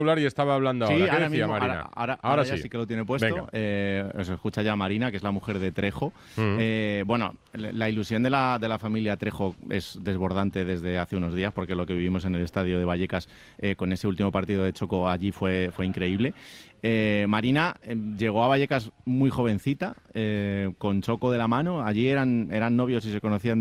y estaba hablando Sí, ahora. ¿Qué ahora decía mismo, Marina? ahora ya sí que lo tiene puesto. Venga. Os escucha ya Marina, que es la mujer de Trejo. Mm. Bueno, la ilusión de la familia Trejo es desbordante desde hace unos días, porque lo que vivimos en el estadio de Vallecas con ese último partido de Choco allí fue increíble. Marina llegó a Vallecas muy jovencita, con Choco de la mano. Allí eran novios y se conocían